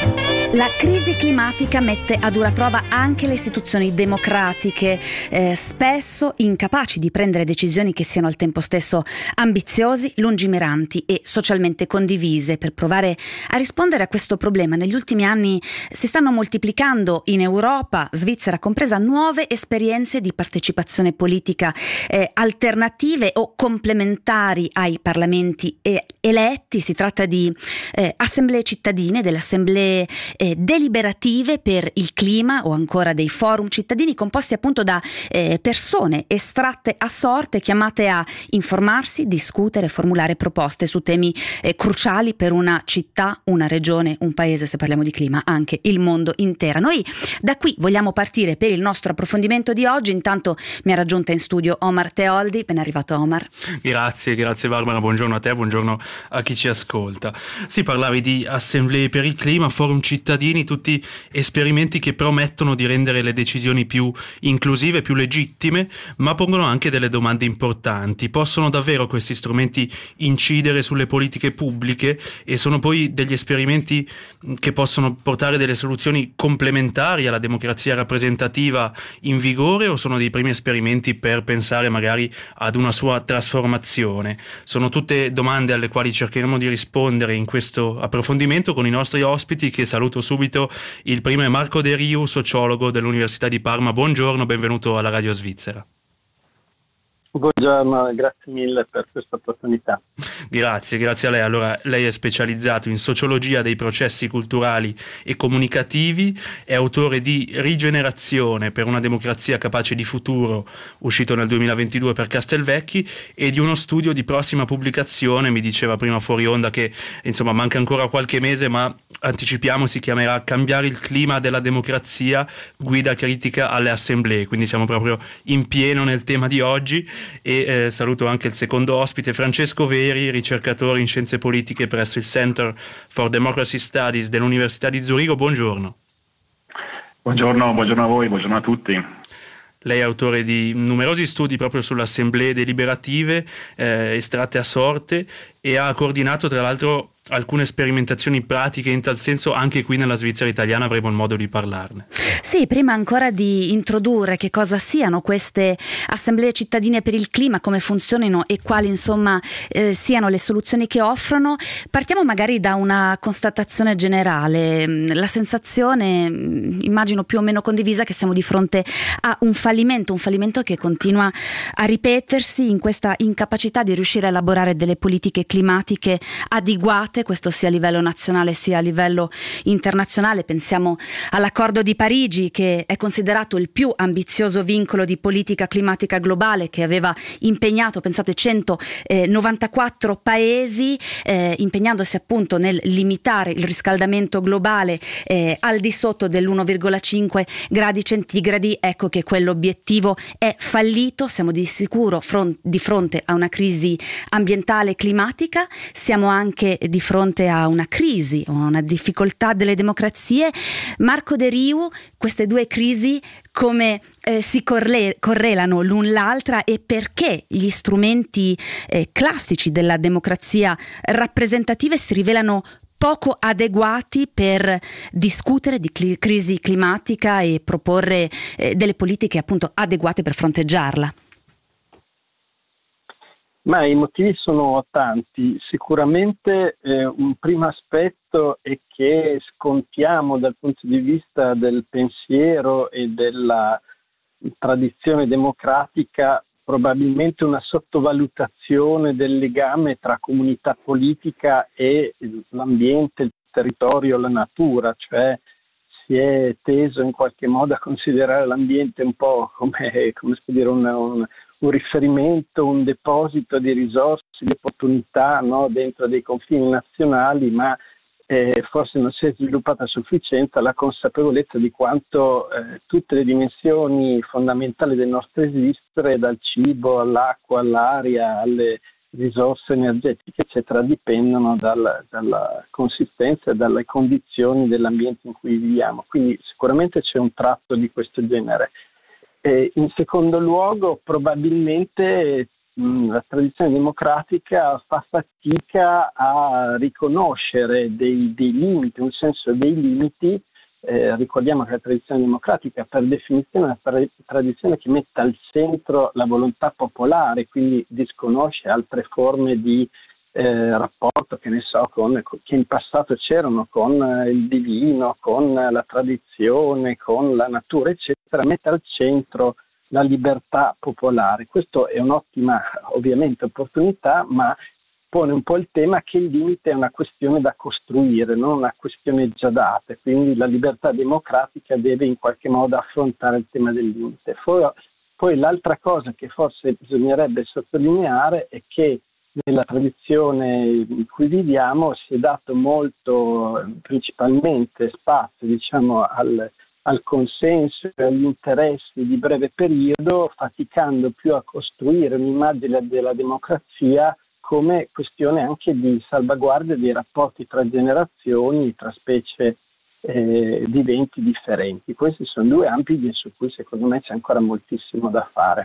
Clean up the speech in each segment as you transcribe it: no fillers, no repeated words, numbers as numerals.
La crisi climatica mette a dura prova anche le istituzioni democratiche, spesso incapaci di prendere decisioni che siano al tempo stesso ambiziosi, lungimiranti e socialmente condivise. Per provare a rispondere a questo problema, negli ultimi anni si stanno moltiplicando in Europa, Svizzera compresa, nuove esperienze di partecipazione politica alternative o complementari ai parlamenti eletti. Si tratta di assemblee cittadine, delle assemblee deliberative per il clima o ancora dei forum cittadini composti appunto da persone estratte a sorte, chiamate a informarsi, discutere, formulare proposte su temi cruciali per una città, una regione, un paese, se parliamo di clima, anche il mondo intero. Noi da qui vogliamo partire per il nostro approfondimento di oggi. Intanto mi ha raggiunta in studio Omar Teoldi. Ben arrivato, Omar. Grazie Barbara, buongiorno a te, buongiorno a chi ci ascolta. Sì, parlavi di assemblee per il clima, forum cittadini, tutti esperimenti che promettono di rendere le decisioni più inclusive, più legittime, ma pongono anche delle domande importanti. Possono davvero questi strumenti incidere sulle politiche pubbliche e sono poi degli esperimenti che possono portare delle soluzioni complementari alla democrazia rappresentativa in vigore, o sono dei primi esperimenti per pensare magari ad una sua trasformazione? Sono tutte domande alle quali cercheremo di rispondere in questo approfondimento con i nostri ospiti, che saluto subito. Il primo è Marco De Riu, sociologo dell'Università di Parma. Buongiorno, benvenuto alla Radio Svizzera. Buongiorno, grazie mille per questa opportunità. Grazie a lei. Allora, lei è specializzato in sociologia dei processi culturali e comunicativi, è autore di Rigenerazione per una democrazia capace di futuro, uscito nel 2022 per Castelvecchi, e di uno studio di prossima pubblicazione, mi diceva prima fuori onda che insomma manca ancora qualche mese, ma anticipiamo, si chiamerà Cambiare il clima della democrazia, guida critica alle assemblee, quindi siamo proprio in pieno nel tema di oggi. E saluto anche il secondo ospite, Francesco Veri, ricercatore in scienze politiche presso il Center for Democracy Studies dell'Università di Zurigo. Buongiorno. Buongiorno a voi, buongiorno a tutti. Lei è autore di numerosi studi proprio sulle assemblee deliberative estratte a sorte, e ha coordinato tra l'altro alcune sperimentazioni pratiche in tal senso anche qui nella Svizzera italiana. Avremo il modo di parlarne. Sì, prima ancora di introdurre che cosa siano queste assemblee cittadine per il clima, come funzionino e quali insomma siano le soluzioni che offrono, partiamo magari da una constatazione generale. La sensazione, immagino più o meno condivisa, che siamo di fronte a un fallimento che continua a ripetersi in questa incapacità di riuscire a elaborare delle politiche climatiche adeguate, questo sia a livello nazionale sia a livello internazionale. Pensiamo all'Accordo di Parigi, che è considerato il più ambizioso vincolo di politica climatica globale, che aveva impegnato, pensate, 194 paesi, impegnandosi appunto nel limitare il riscaldamento globale al di sotto dell'1,5 gradi centigradi. Ecco che quell'obiettivo è fallito. Siamo di sicuro di fronte a una crisi ambientale climatica. Siamo anche di fronte a una crisi, a una difficoltà delle democrazie. Marco De Riu, queste due crisi come si correlano l'un l'altra, e perché gli strumenti classici della democrazia rappresentativa si rivelano poco adeguati per discutere di crisi climatica e proporre delle politiche appunto adeguate per fronteggiarla? Ma i motivi sono tanti. Sicuramente un primo aspetto è che scontiamo dal punto di vista del pensiero e della tradizione democratica probabilmente una sottovalutazione del legame tra comunità politica e l'ambiente, il territorio, la natura, cioè si è teso in qualche modo a considerare l'ambiente un po' come si può dire, un riferimento, un deposito di risorse, di opportunità, no, dentro dei confini nazionali, ma forse non si è sviluppata a sufficienza la consapevolezza di quanto tutte le dimensioni fondamentali del nostro esistere, dal cibo all'acqua, all'aria, alle risorse energetiche, eccetera, dipendono dalla consistenza e dalle condizioni dell'ambiente in cui viviamo. Quindi sicuramente c'è un tratto di questo genere. In secondo luogo, probabilmente la tradizione democratica fa fatica a riconoscere dei limiti, un senso dei limiti. Ricordiamo che la tradizione democratica per definizione è una tradizione che mette al centro la volontà popolare, quindi disconosce altre forme di rapporto, che in passato c'erano con il divino, con la tradizione, con la natura, eccetera, mette al centro la libertà popolare. Questo è un'ottima, ovviamente, opportunità, ma pone un po' il tema che il limite è una questione da costruire, non una questione già data, quindi la libertà democratica deve in qualche modo affrontare il tema del limite. Poi l'altra cosa che forse bisognerebbe sottolineare è che nella tradizione in cui viviamo si è dato molto, principalmente spazio, diciamo, al consenso e agli interessi di breve periodo, faticando più a costruire un'immagine della democrazia come questione anche di salvaguardia dei rapporti tra generazioni, tra specie viventi differenti. Questi sono due ambiti su cui secondo me c'è ancora moltissimo da fare.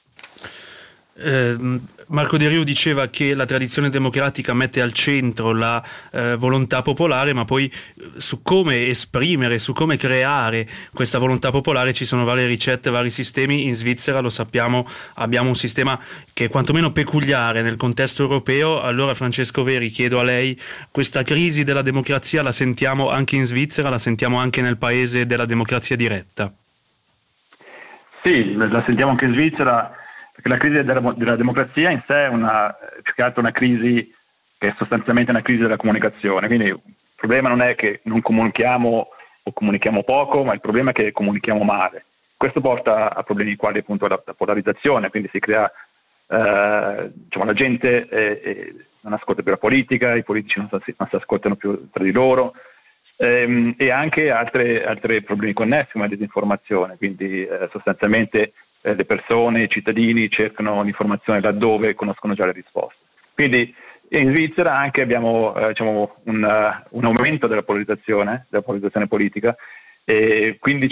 Marco De Riu diceva che la tradizione democratica mette al centro la volontà popolare, ma poi su come esprimere, su come creare questa volontà popolare ci sono varie ricette, vari sistemi. In Svizzera, lo sappiamo, abbiamo un sistema che è quantomeno peculiare nel contesto europeo. Allora, Francesco Veri, chiedo a lei, questa crisi della democrazia la sentiamo anche in Svizzera, la sentiamo anche nel paese della democrazia diretta? Sì, la sentiamo anche in Svizzera, perché la crisi della democrazia in sé è più che altro una crisi che è sostanzialmente una crisi della comunicazione. Quindi il problema non è che non comunichiamo o comunichiamo poco, ma il problema è che comunichiamo male. Questo porta a problemi quali appunto la polarizzazione, quindi si crea, la gente non ascolta più la politica, i politici non si ascoltano più tra di loro, e anche altri problemi connessi come la disinformazione, quindi sostanzialmente le persone, i cittadini cercano l'informazione laddove conoscono già le risposte. Quindi in Svizzera anche abbiamo un aumento della polarizzazione politica, e quindi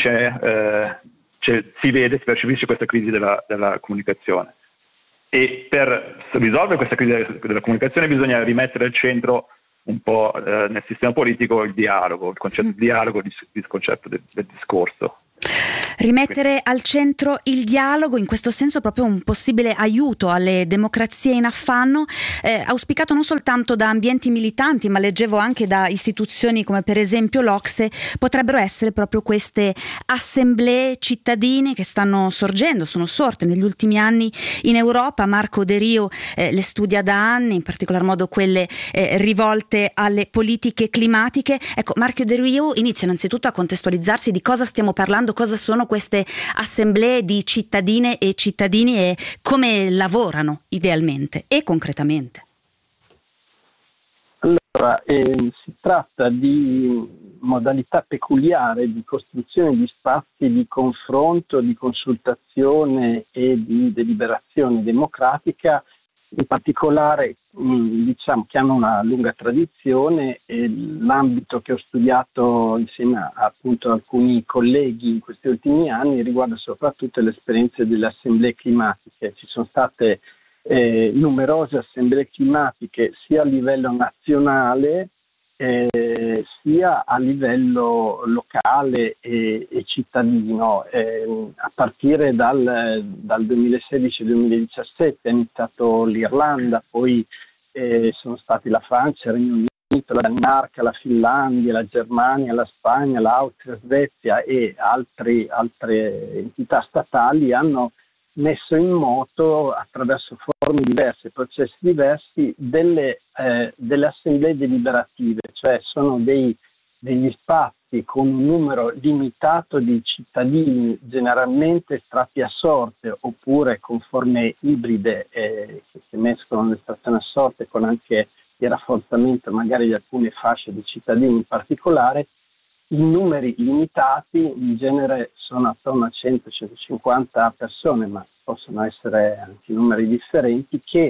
si percepisce questa crisi della comunicazione. E per risolvere questa crisi della comunicazione bisogna rimettere al centro un po' nel sistema politico il dialogo, il concetto di dialogo, il concetto del discorso. Rimettere al centro il dialogo, in questo senso proprio un possibile aiuto alle democrazie in affanno, auspicato non soltanto da ambienti militanti, ma leggevo anche da istituzioni come per esempio l'Ocse. Potrebbero essere proprio queste assemblee cittadine che stanno sorgendo, sono sorte negli ultimi anni in Europa. Marco De Riu le studia da anni, in particolar modo quelle rivolte alle politiche climatiche. Ecco, Marco De Riu inizia innanzitutto a contestualizzarsi di cosa stiamo parlando, cosa sono queste assemblee di cittadine e cittadini e come lavorano idealmente e concretamente. Allora, si tratta di modalità peculiare di costruzione di spazi di confronto, di consultazione e di deliberazione democratica, in particolare che hanno una lunga tradizione, e l'ambito che ho studiato insieme a appunto alcuni colleghi in questi ultimi anni riguarda soprattutto le esperienze delle assemblee climatiche. Ci sono state numerose assemblee climatiche sia a livello nazionale sia a livello locale e cittadino, a partire dal 2016-2017 è iniziato l'Irlanda, poi sono stati la Francia, il Regno Unito, la Danimarca, la Finlandia, la Germania, la Spagna, l'Austria, la Svezia e altre entità statali hanno messo in moto, attraverso forme diverse, processi diversi, delle assemblee deliberative, cioè sono degli spazi con un numero limitato di cittadini, generalmente estratti a sorte oppure con forme ibride che si mescolano l'estrazione a sorte con anche il rafforzamento magari di alcune fasce di cittadini in particolare, in numeri limitati, in genere sono attorno a 100-150 persone, ma possono essere anche numeri differenti, che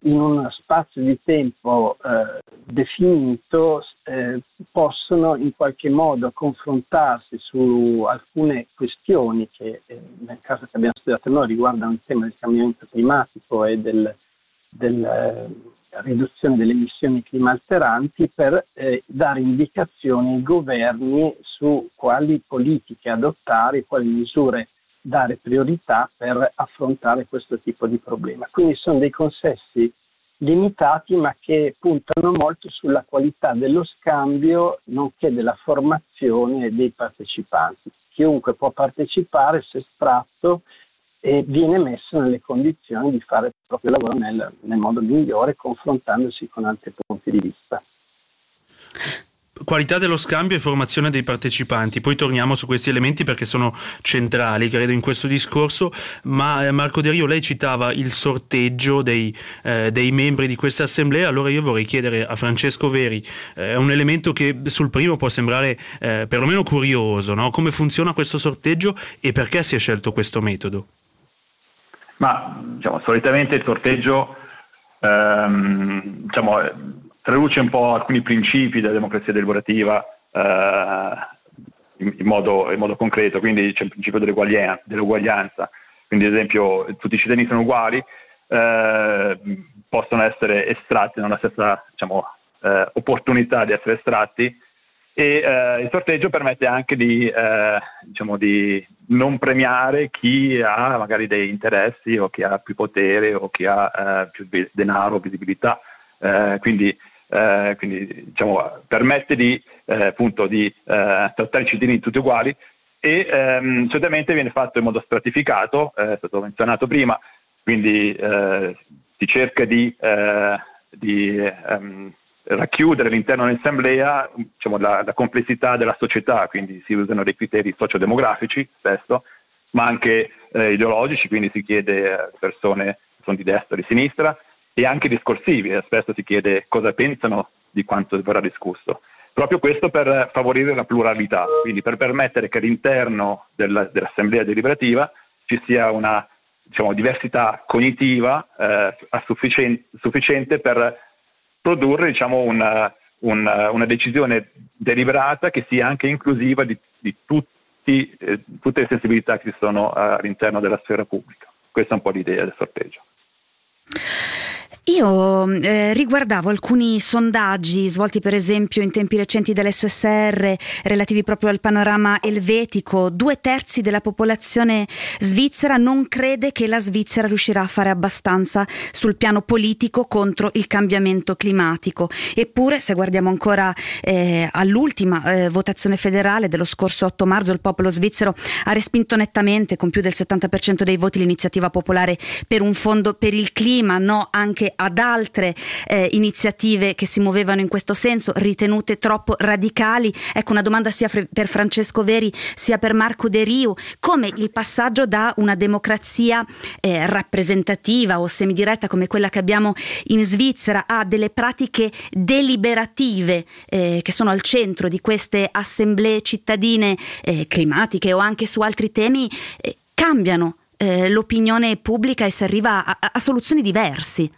in uno spazio di tempo definito possono in qualche modo confrontarsi su alcune questioni che nel caso che abbiamo studiato noi riguardano il tema del cambiamento climatico e della riduzione delle emissioni climalteranti, per dare indicazioni ai governi su quali politiche adottare, quali misure dare priorità per affrontare questo tipo di problema. Quindi sono dei consessi limitati, ma che puntano molto sulla qualità dello scambio, nonché della formazione dei partecipanti. Chiunque può partecipare se estratto e viene messo nelle condizioni di fare il proprio lavoro nel modo migliore, confrontandosi con altri punti di vista. Qualità dello scambio e formazione dei partecipanti, poi torniamo su questi elementi perché sono centrali, credo, in questo discorso. Ma Marco De Rio, lei citava il sorteggio dei membri di questa assemblea, allora io vorrei chiedere a Francesco Veri, un elemento che sul primo può sembrare perlomeno curioso, no? Come funziona questo sorteggio e perché si è scelto questo metodo? Ma solitamente il sorteggio traduce un po' alcuni principi della democrazia deliberativa in modo concreto, quindi c'è il principio dell'uguaglianza, quindi ad esempio tutti i cittadini sono uguali, possono essere estratti nella stessa opportunità di essere estratti, e il sorteggio permette anche di non premiare chi ha magari dei interessi o chi ha più potere o chi ha più denaro o visibilità, quindi permette di trattare i cittadini tutti uguali, e solitamente viene fatto in modo stratificato, è stato menzionato prima, quindi si cerca di racchiudere all'interno dell'assemblea la complessità della società, quindi si usano dei criteri sociodemografici spesso, ma anche ideologici, quindi si chiede a persone che sono di destra o di sinistra, e anche discorsivi, spesso si chiede cosa pensano di quanto verrà discusso. Proprio questo per favorire la pluralità, quindi per permettere che all'interno dell'assemblea deliberativa ci sia una diversità cognitiva sufficiente per produrre una decisione deliberata che sia anche inclusiva di tutte le sensibilità che ci sono all'interno della sfera pubblica. Questa è un po' l'idea del sorteggio. Io riguardavo alcuni sondaggi svolti per esempio in tempi recenti dall'SSR relativi proprio al panorama elvetico. 2/3 della popolazione svizzera non crede che la Svizzera riuscirà a fare abbastanza sul piano politico contro il cambiamento climatico. Eppure, se guardiamo ancora all'ultima votazione federale dello scorso 8 marzo, il popolo svizzero ha respinto nettamente, con più del 70% dei voti, l'iniziativa popolare per un fondo per il clima, no anche ad altre iniziative che si muovevano in questo senso, ritenute troppo radicali. Ecco, una domanda sia per Francesco Veri sia per Marco De Rio: come il passaggio da una democrazia rappresentativa o semidiretta come quella che abbiamo in Svizzera a delle pratiche deliberative che sono al centro di queste assemblee cittadine climatiche o anche su altri temi cambiano l'opinione pubblica e si arriva a soluzioni diverse?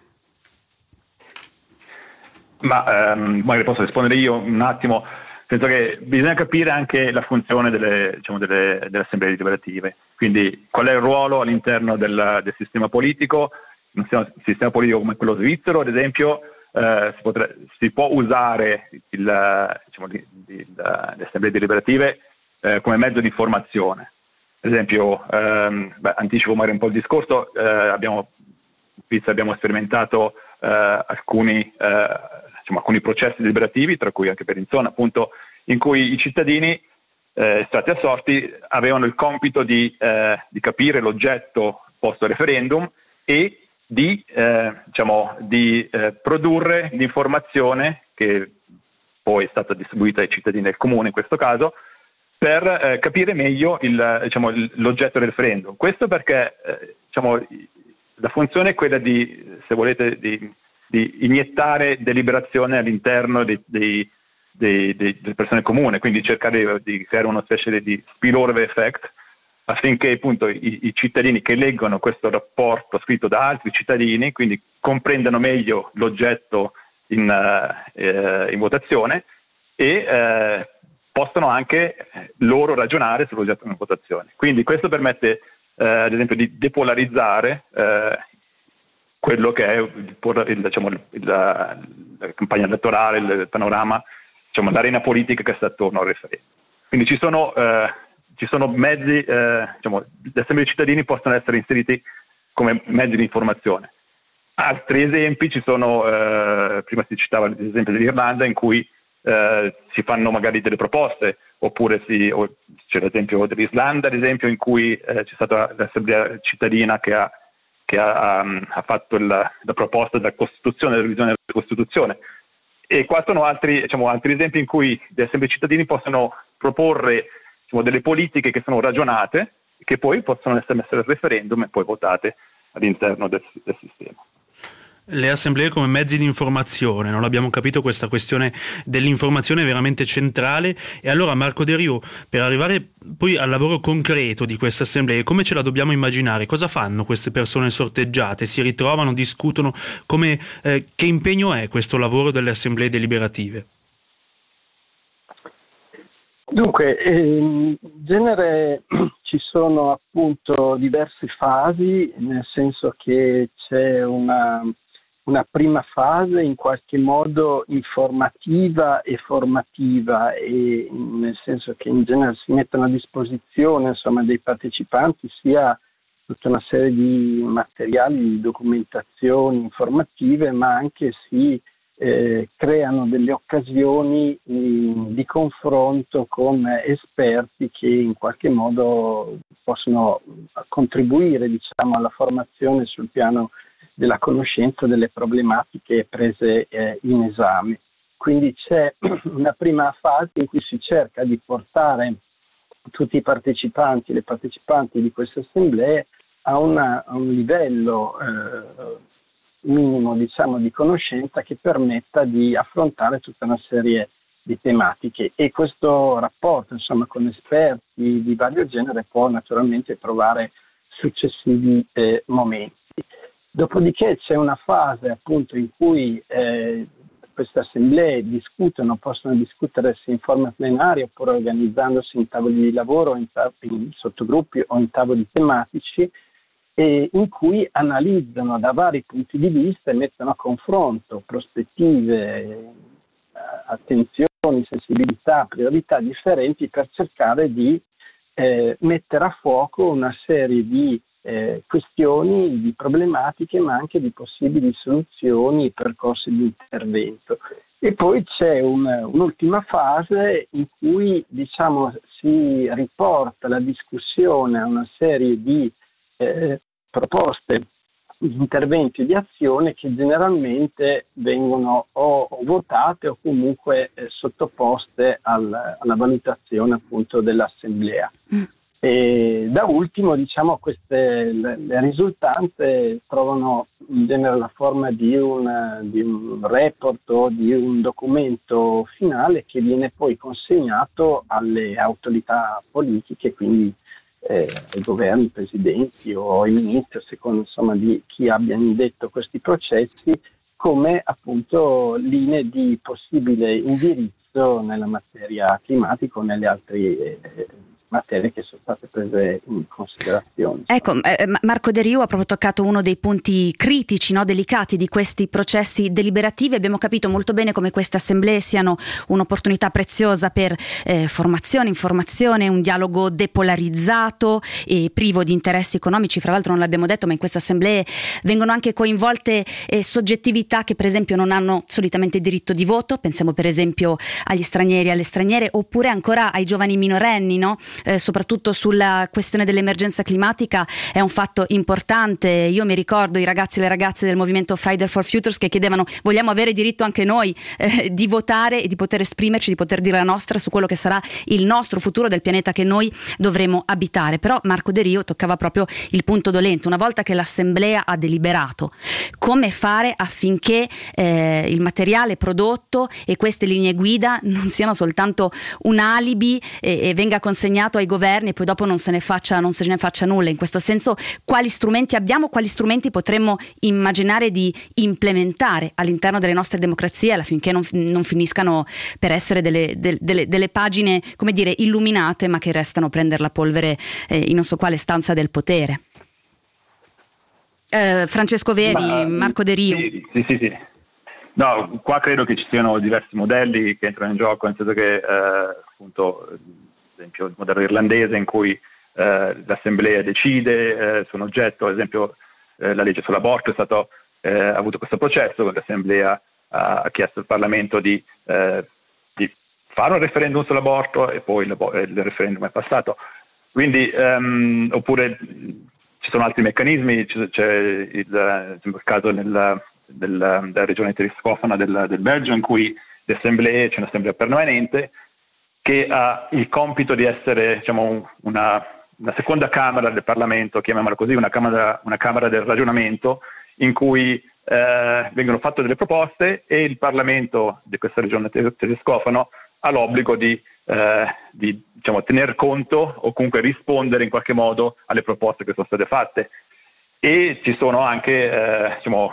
Magari posso rispondere io un attimo. Penso che bisogna capire anche la funzione delle assemblee deliberative, quindi qual è il ruolo all'interno del sistema politico. Un sistema politico come quello svizzero, ad esempio, si può usare le assemblee deliberative come mezzo di informazione. Ad esempio, anticipo magari un po' il discorso, in Svizzera abbiamo sperimentato alcuni processi deliberativi, tra cui anche Bellinzona, appunto, in cui i cittadini stati assorti avevano il compito di capire l'oggetto posto referendum e di produrre l'informazione che poi è stata distribuita ai cittadini del comune in questo caso, per capire meglio l'oggetto del referendum. Questo perché la funzione è quella se volete, di iniettare deliberazione all'interno delle persone comuni, quindi cercare di creare una specie di spillover effect affinché appunto i cittadini che leggono questo rapporto scritto da altri cittadini, quindi comprendano meglio l'oggetto in votazione e possono anche loro ragionare sull'oggetto in votazione. Quindi questo permette ad esempio di depolarizzare quello che è la campagna elettorale, il panorama, l'arena politica che sta attorno al referendum. Quindi ci sono mezzi, le assemblee cittadini possono essere inseriti come mezzi di informazione. Altri esempi ci sono, prima si citava l'esempio dell'Irlanda, in cui si fanno magari delle proposte, oppure c'è l'esempio dell'Islanda, ad esempio, in cui c'è stata l'assemblea cittadina che ha fatto la proposta della Costituzione, della revisione della Costituzione. E qua sono altri esempi in cui le assemblee cittadini possono proporre delle politiche che sono ragionate, che poi possono essere messe al referendum e poi votate all'interno del sistema. Le assemblee come mezzi di informazione, non abbiamo capito, questa questione dell'informazione è veramente centrale. E allora, Marco De Rio, per arrivare poi al lavoro concreto di queste assemblee, come ce la dobbiamo immaginare? Cosa fanno queste persone sorteggiate? Si ritrovano, discutono? Che impegno è questo lavoro delle assemblee deliberative? Dunque, in genere ci sono appunto diverse fasi, nel senso che c'è una prima fase in qualche modo informativa e formativa, e nel senso che in genere si mettono a disposizione dei partecipanti sia tutta una serie di materiali, di documentazioni informative, ma anche si creano delle occasioni di confronto con esperti che in qualche modo possono contribuire alla formazione sul piano della conoscenza delle problematiche prese in esame. Quindi c'è una prima fase in cui si cerca di portare tutti i partecipanti e le partecipanti di queste assemblee a un livello minimo di conoscenza che permetta di affrontare tutta una serie di tematiche, e questo rapporto con esperti di vario genere può naturalmente trovare successivi momenti. Dopodiché c'è una fase appunto in cui queste assemblee possono discutere sia in forma plenaria oppure organizzandosi in tavoli di lavoro, in sottogruppi o in tavoli tematici, e in cui analizzano da vari punti di vista e mettono a confronto prospettive, attenzioni, sensibilità, priorità differenti per cercare di mettere a fuoco una serie di questioni, di problematiche, ma anche di possibili soluzioni e percorsi di intervento. E poi c'è un'ultima fase in cui si riporta la discussione a una serie di proposte di interventi e di azione che generalmente vengono o votate o comunque sottoposte alla valutazione appunto dell'assemblea. E da ultimo le risultanze trovano in genere la forma di un report o di un documento finale che viene poi consegnato alle autorità politiche, quindi ai governi, ai presidenti o ai ministri, a seconda di chi abbia indetto questi processi, come appunto linee di possibile indirizzo nella materia climatica o nelle altre materie che sono state prese in considerazione. Ecco, Marco De Rio ha proprio toccato uno dei punti critici, delicati di questi processi deliberativi. Abbiamo capito molto bene come queste assemblee siano un'opportunità preziosa per formazione, informazione, un dialogo depolarizzato e privo di interessi economici. Fra l'altro non l'abbiamo detto, ma in queste assemblee vengono anche coinvolte soggettività che per esempio non hanno solitamente diritto di voto. Pensiamo per esempio agli stranieri, alle straniere, oppure ancora ai giovani minorenni, soprattutto sulla questione dell'emergenza climatica è un fatto importante. Io mi ricordo i ragazzi e le ragazze del movimento Friday for Futures che chiedevano: vogliamo avere diritto anche noi di votare e di poter esprimerci, di poter dire la nostra su quello che sarà il nostro futuro del pianeta che noi dovremo abitare. Però Marco De Rio toccava proprio il punto dolente: una volta che l'assemblea ha deliberato, come fare affinché il materiale prodotto e queste linee guida non siano soltanto un alibi e venga consegnato affidato ai governi e poi dopo non se ne faccia nulla. In questo senso, quali strumenti abbiamo, quali strumenti potremmo immaginare di implementare all'interno delle nostre democrazie affinché non finiscano per essere delle pagine, come dire, illuminate, ma che restano a prendere la polvere in non so quale stanza del potere. Francesco Veri, Marco De Rio. Sì. No, qua credo che ci siano diversi modelli che entrano in gioco, nel senso che appunto, ad esempio il modello irlandese in cui l'assemblea decide su un oggetto, ad esempio la legge sull'aborto ha avuto questo processo, l'assemblea ha chiesto al Parlamento di fare un referendum sull'aborto e poi il referendum è passato. Quindi, oppure ci sono altri meccanismi, c'è il caso della regione tedescofona del Belgio, in cui c'è un'assemblea permanente che ha il compito di essere, diciamo, una seconda camera del Parlamento, chiamiamola così, una camera del ragionamento, in cui vengono fatte delle proposte e il Parlamento di questa regione tedescofona ha l'obbligo di diciamo, tener conto o comunque rispondere in qualche modo alle proposte che sono state fatte. E ci sono anche diciamo,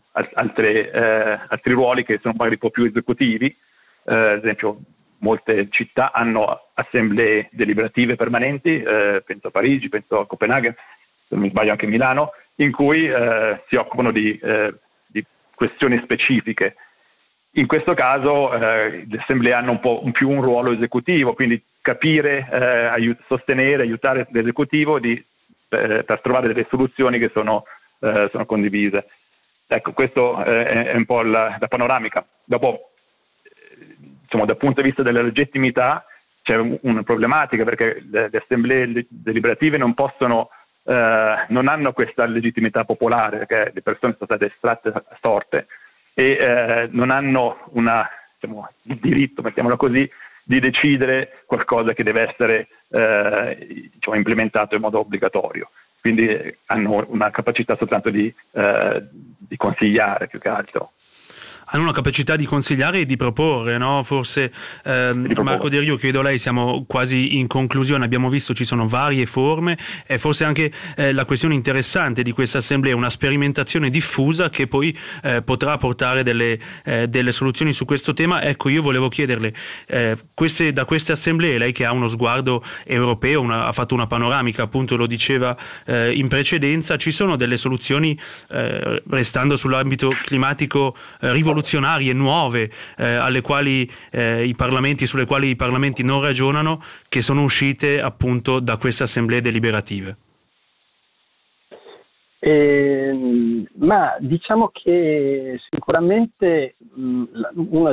altri ruoli che sono magari un po' più esecutivi, ad esempio molte città hanno assemblee deliberative permanenti, penso a Parigi, penso a Copenaghen, se non mi sbaglio anche Milano, in cui si occupano di questioni specifiche. In questo caso le assemblee hanno più un ruolo esecutivo, quindi capire, sostenere, aiutare l'esecutivo per trovare delle soluzioni che sono condivise. Ecco, questo è un po' la panoramica. Dopo, diciamo, dal punto di vista della legittimità c'è una problematica, perché le assemblee deliberative non hanno questa legittimità popolare, perché le persone sono state estratte a sorte e non hanno diciamo, il diritto, mettiamolo così, di decidere qualcosa che deve essere diciamo, implementato in modo obbligatorio. Quindi hanno una capacità soltanto di consigliare più che altro. Hanno una capacità di consigliare e di proporre, no? Forse Marco De Rio, chiedo a lei, siamo quasi in conclusione, abbiamo visto ci sono varie forme e forse anche la questione interessante di questa assemblea, una sperimentazione diffusa che poi potrà portare delle soluzioni su questo tema. Ecco, io volevo chiederle, da queste assemblee, lei che ha uno sguardo europeo, ha fatto una panoramica, appunto lo diceva in precedenza, ci sono delle soluzioni, restando sull'ambito climatico, rivoluzionarie, nuove, sulle quali i parlamenti non ragionano, che sono uscite appunto da queste assemblee deliberative? Ma diciamo che sicuramente una